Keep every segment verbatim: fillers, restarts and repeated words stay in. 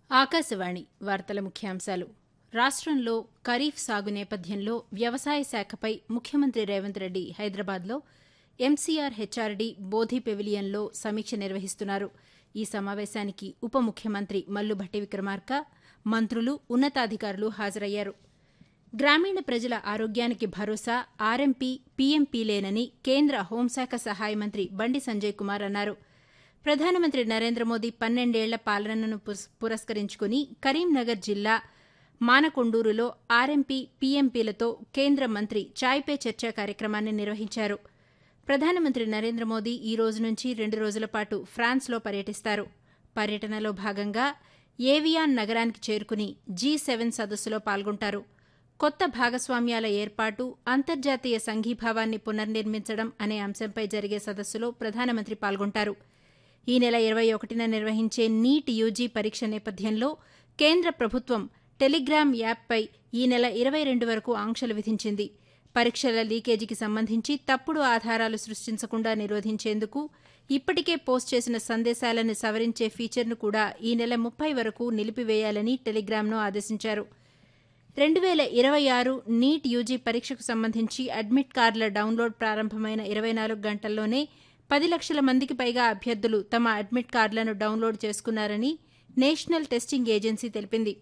ఆకాశవాణి వార్తల ముఖ్యాంశాలు. రాష్ట్రంలో ఖరీఫ్ సాగు నేపథ్యంలో వ్యవసాయ శాఖపై ముఖ్యమంత్రి రేవంత్ రెడ్డి హైదరాబాద్లో ఎంసీఆర్ హెచ్ఆర్డీ బోధి పెవిలియన్లో సమీక్ష నిర్వహిస్తున్నారు. ఈ సమావేశానికి ఉప ముఖ్యమంత్రి మల్లుభట్టి విక్రమార్క, మంత్రులు, ఉన్నతాధికారులు హాజరయ్యారు. గ్రామీణ ప్రజల ఆరోగ్యానికి భరోసా ఆర్ఎంపీ, పీఎంపీలేనని కేంద్ర హోంశాఖ సహాయ మంత్రి బండి సంజయ్ కుమార్ అన్నారు. ప్రధానమంత్రి నరేంద్ర మోదీ పన్నెండేళ్ల పాలనను పురస్కరించుకుని కరీంనగర్ జిల్లా మానకొండూరులో ఆర్ఎంపీ, పీఎంపీలతో కేంద్ర మంత్రి చాయ్ పే చర్చా కార్యక్రమాన్ని నిర్వహించారు. ప్రధానమంత్రి నరేంద్ర మోదీ ఈ రోజు నుంచి రెండు రోజుల పాటు ఫ్రాన్స్లో పర్యటిస్తారు. పర్యటనలో భాగంగా ఏవియాన్ నగరానికి చేరుకుని జీ సెవెన్ సదస్సులో పాల్గొంటారు. కొత్త భాగస్వామ్యాల ఏర్పాటు, అంతర్జాతీయ సంఘీభావాన్ని పునర్నిర్మించడం అనే అంశంపై జరిగే సదస్సులో ప్రధానమంత్రి పాల్గొంటారు. ఈ నెల ఇరవై ఒకటిన నిర్వహించే నీట్ యూజీ పరీక్ష నేపథ్యంలో కేంద్ర ప్రభుత్వం టెలిగ్రామ్ యాప్పై ఈ నెల ఇరవై రెండు వరకు ఆంక్షలు విధించింది. పరీక్షల లీకేజీకి సంబంధించి తప్పుడు ఆధారాలు సృష్టించకుండా నిరోధించేందుకు ఇప్పటికే పోస్ట్ చేసిన సందేశాలను సవరించే ఫీచర్ను కూడా ఈ నెల ముప్పై వరకు నిలిపివేయాలని టెలిగ్రామ్ను ఆదేశించారు. రెండు వేల ఇరవై ఆరు నీట్ యూజీ పరీక్షకు సంబంధించి అడ్మిట్ కార్డుల డౌన్లోడ్ ప్రారంభమైన ఇరవై నాలుగు గంటల్లోనే పది లక్షల మందికి పైగా అభ్యర్థులు తమ అడ్మిట్ కార్డులను డౌన్లోడ్ చేసుకున్నారని నేషనల్ టెస్టింగ్ ఏజెన్సీ తెలిపింది.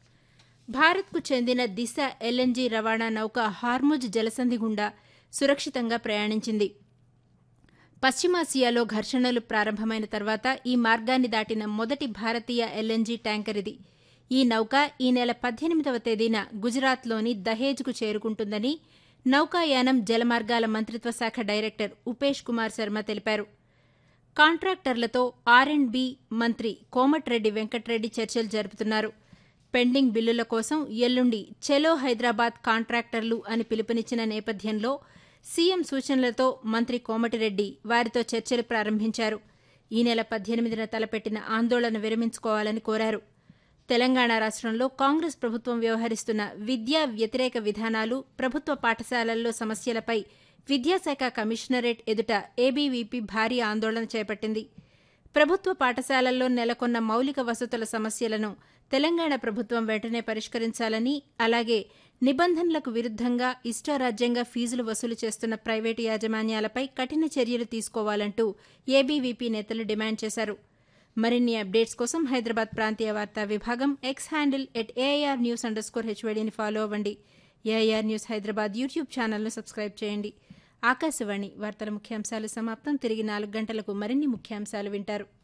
భారత్కు చెందిన దిశ ఎల్ఎన్జీ రవాణా నౌక హార్ముజ్ జలసంధి గుండా సురక్షితంగా ప్రయాణించింది. పశ్చిమాసియాలో ఘర్షణలు ప్రారంభమైన తర్వాత ఈ మార్గాన్ని దాటిన మొదటి భారతీయ ఎల్ఎన్జీ ట్యాంకర్ ఇది. ఈ నౌక ఈ నెల పద్దెనిమిదవ తేదీన గుజరాత్లోని దహేజ్కు చేరుకుంటుందని నౌకాయానం, జలమార్గాల మంత్రిత్వ శాఖ డైరెక్టర్ ఉపేష్ కుమార్ శర్మ తెలిపారు. కాంట్రాక్టర్లతో ఆర్ అండ్ బి మంత్రి కోమటిరెడ్డి వెంకటరెడ్డి చర్చలు జరుపుతున్నారు. పెండింగ్ బిల్లుల కోసం ఎల్లుండి చెలో హైదరాబాద్ కాంట్రాక్టర్లు అని పిలుపునిచ్చిన నేపథ్యంలో సీఎం సూచనలతో మంత్రి కోమటిరెడ్డి వారితో చర్చలు ప్రారంభించారు. ఈ నెల పద్దెనిమిదిన తలపెట్టిన ఆందోళన విరమించుకోవాలని కోరారు. తెలంగాణ రాష్ట్రంలో కాంగ్రెస్ ప్రభుత్వం వ్యవహరిస్తున్న విద్యా వ్యతిరేక విధానాలు, ప్రభుత్వ పాఠశాలల్లో సమస్యలపై విద్యాశాఖ కమిషనరేట్ ఎదుట ఏబీవీపీ భారీ ఆందోళన చేపట్టింది. ప్రభుత్వ పాఠశాలల్లో నెలకొన్న మౌలిక వసతుల సమస్యలను తెలంగాణ ప్రభుత్వం వెంటనే పరిష్కరించాలని, అలాగే నిబంధనలకు విరుద్దంగా ఇష్టారాజ్యంగా ఫీజులు వసూలు చేస్తున్న ప్రైవేటు యాజమాన్యాలపై కఠిన చర్యలు తీసుకోవాలంటూ ఏబీవీపీ నేతలు డిమాండ్ చేశారు. మరిన్ని అప్డేట్స్ కోసం హైదరాబాద్ ప్రాంతీయ వార్తా విభాగం X handle at AIR news under score హెచ్వైడీని follow అవ్వండి. ఏఐఆర్ న్యూస్ హైదరాబాద్ యూట్యూబ్ ఛానల్ను సబ్స్క్రైబ్ చేయండి. ఆకాశవాణి వార్తల ముఖ్యాంశాలు సమాప్తం. తిరిగి నాలుగు గంటలకు మరిన్ని ముఖ్యాంశాలు వింటారు.